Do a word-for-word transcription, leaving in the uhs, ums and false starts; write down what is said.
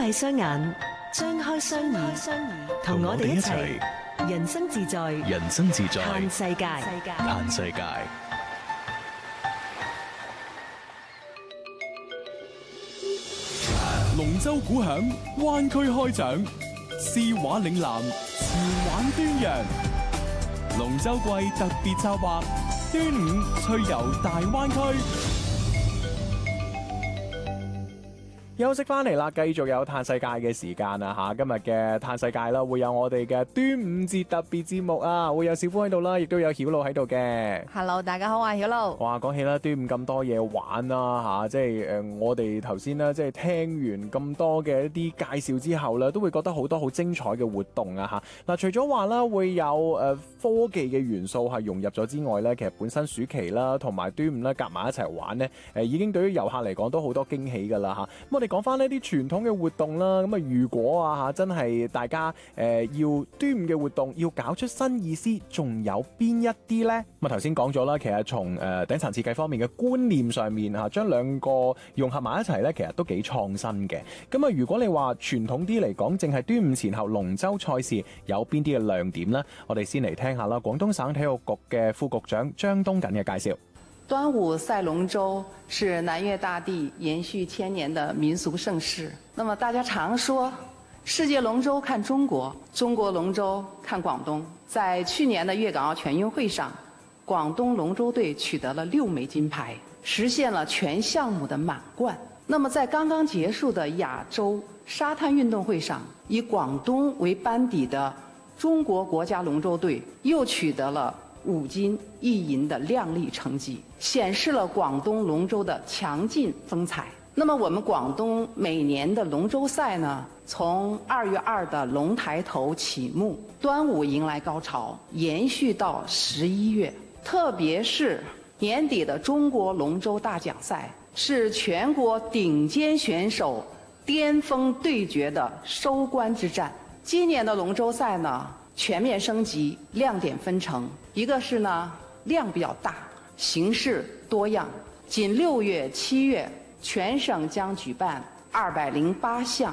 閉雙眼，張開雙耳，同我哋一齊人生自在， 人生自在， 看世界， 看世界。龍舟鼓響，灣區開獎，詩畫嶺南，潮玩端陽。龍舟季特別策劃，端午趣遊大灣區。 休息翻嚟啦，繼續有嘆世界嘅時間啊吓！今日嘅嘆世界啦，會有我哋嘅端午節特別節目啊，會有小夫喺度啦，亦都有曉露喺度嘅。 Hello， 大家好啊，曉露。 哇，講起啦，端午咁多嘢玩啦吓，即係誒、呃，我哋頭先咧，即係聽完咁多嘅一啲介紹之後咧，都會覺得好多好精彩嘅活動啊吓。嗱，除咗話啦，會有誒、呃、科技嘅元素係融入咗之外咧，其實本身暑期啦，同埋端午咧夾埋一齊玩咧，誒、呃，已經對於遊客嚟講都好多驚喜噶啦吓。咁我哋講翻呢啲傳統嘅活動啦，咁啊如果啊吓真係大家誒、呃、要端午嘅活動要搞出新意思，仲有邊一啲呢？咁啊頭先講咗啦，其實從誒頂層設計方面嘅觀念上面吓，將兩個融合埋一齊呢，其實都幾創新嘅。咁啊如果你話傳統啲嚟講，淨係端午前後龍舟賽事有邊啲嘅亮點呢？我哋先嚟聽下啦，廣東省體育局嘅副局長張東錦嘅介紹。 端午賽龍舟是南粵大地延續千年的民俗盛事。那麼大家常說，世界龍舟看中國，中國龍舟看廣東。在去年的粵港澳全運會上，廣東龍舟隊取得了六枚金牌，實現了全項目的滿貫。那麼在剛剛結束的亞洲沙灘運動會上，以廣東為班底的中國國家龍舟隊又取得了五金一銀的亮麗成績，顯示了廣東龍舟的強勁風采。那麼我們廣東每年的龍舟賽呢，從二月二的龍抬頭啟幕，端午迎來高潮，延續到十一月。特別是年底的中國龍舟大獎賽，是全國頂尖選手巔峰對決的收官之戰。今年的龍舟賽呢，全面升級，亮點分成，一個是呢量比較大，形式多樣。僅六月、七月，全省將舉辦二百零八項